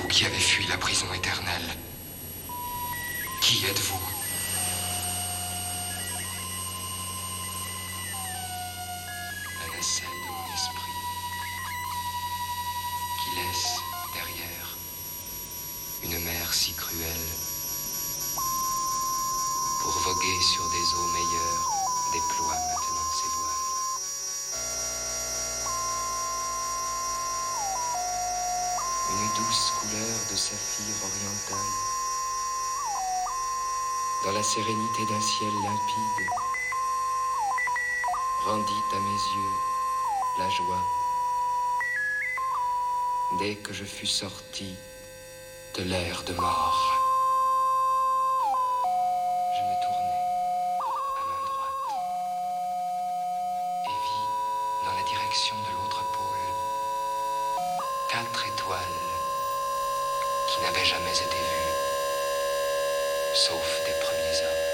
Vous qui avez fui la prison éternelle, qui êtes-vous? La nacelle de mon esprit, qui laisse derrière une mer si cruelle, pour voguer sur des eaux meilleures, déploie maintenant ses voiles. Une douce couleur de saphir oriental, dans la sérénité d'un ciel limpide, rendit à mes yeux la joie. Dès que je fus sorti de l'air de mort, je me tournai à main droite et vis dans la direction de l'autre pôle 4 étoiles qui n'avaient jamais été vues, sauf des premiers hommes.